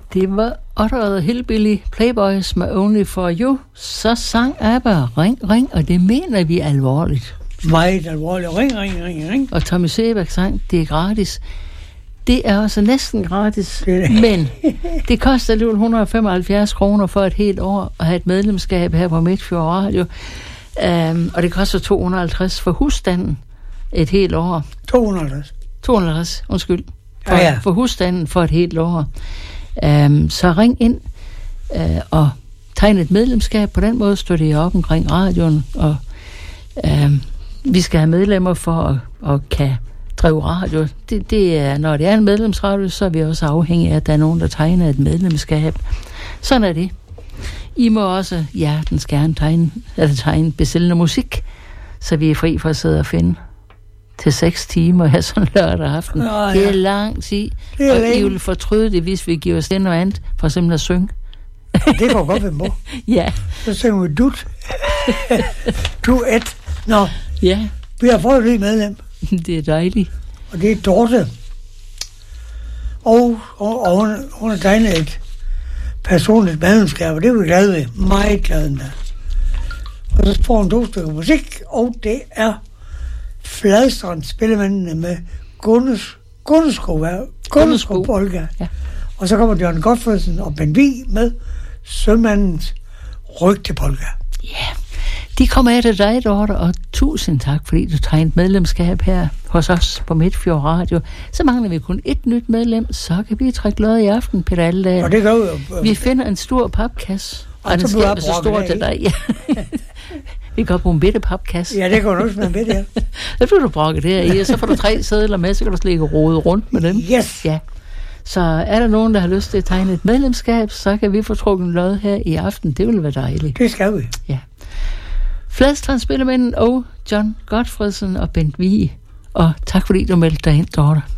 Det var Other Hillbilly Playboys med Only For You. Så sang ABBA Ring, Ring, og det mener vi alvorligt. Meget alvorligt. Ring, ring, ring, ring. Og Tommy Sebak sang, det er gratis. Det er også næsten gratis, men det koster alligevel 175 kroner for et helt år at have et medlemskab her på Midtfjord Radio. Og det koster 250 for husstanden et helt år. 250, undskyld. For husstanden for et helt år. Så ring ind og tegn et medlemskab. På den måde står det op omkring radioen, og vi skal have medlemmer for at kan drive radio. Det er, når det er en medlemsradio, så er vi også afhængige af, at der er nogen, der tegner et medlemskab. Sådan er det. I må også hjertens gerne tegne bestillende musik, så vi er fri for at sidde og finde til 6 timer her sådan lørdag aften. Det er lang tid, og I vil fortryde det, hvis vi giver os det noget andet, for simpelthen at synge. Det går godt ved mor. Ja. Så synger vi duet. Duet. Nå. Ja. Vi har fået et nyt medlem. Det er dejligt. Og det er Dorte. Og hun har tegnet et personligt medlemskab, og det er vi glade ved. Meget glade med. Og så får hun 2 stykker musik, og det er Fladstrand spillemændene med Gunnesko Polka. Ja. Og så kommer Jørgen Godfredsen og Ben Vig med Sømandens Rygtepolka. Ja, de kommer af til dig, Dorte, og tusind tak, fordi du tegnede medlemskab her hos os på Midtfjord Radio. Så mangler vi kun et nyt medlem, så kan vi trække lod i aften, Peter Aldahl. Og det gør vi. Vi finder en stor papkasse, og den skal så stor til dig. Ja. Vi kan bruge en bitte papkasse. Ja, det går også med en bitte, ja. Så bliver du brokket der i, og så får du 3 sedler med, så kan du slet ikke rode rundt med dem. Yes. Ja. Så er der nogen, der har lyst til at tegne et medlemskab, så kan vi få trukket lod her i aften. Det vil være dejligt. Det skal vi. Ja. Fladstrand spillemænden og John Godfredsen og Bent Vig. Og tak fordi du meldte dig ind, Dorte.